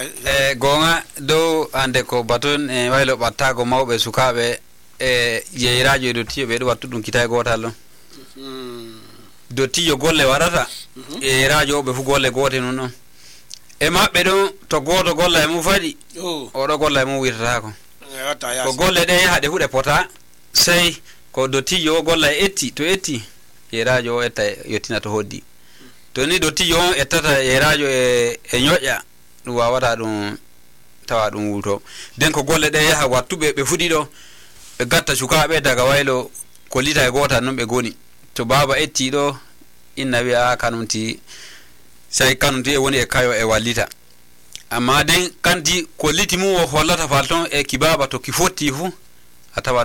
gonga do ande ko baton waylo battago mawbe sukabe yeyraajo do tiyo be do wattu dum kitay gotal do tiyo golle warata yeyraajo be fu golle gote non e mabbe do to goto golla e mu fadi o do golla e mu wirta ko golle de hade hude pota sey ko do tiyo golla e etti to etti yeyraajo etta yottina to hoddi to ni do tiyo ettata yeyraajo e nyoya du wawata dum tawa dum wuto den ko golle de yaha wattube be fudi do be gatta sukaabe daga waylo ko lita e gota non be goni to baba etti do inna wi a kanunti sai kanunti e woni e kayo e wallita amma den kanti ko liti mu o hollata falton e kibaba to ki fotti fu atawa